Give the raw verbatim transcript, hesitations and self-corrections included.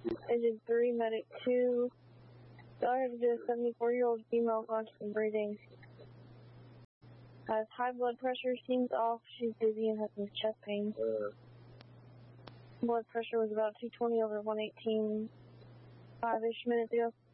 Engine three, medic two. All I have to do is seventy-four-year-old female conscious and breathing. Has high blood pressure, seems off, she's dizzy and has some chest pain. Uh, Blood pressure was about two twenty over one eighteen five-ish minutes ago.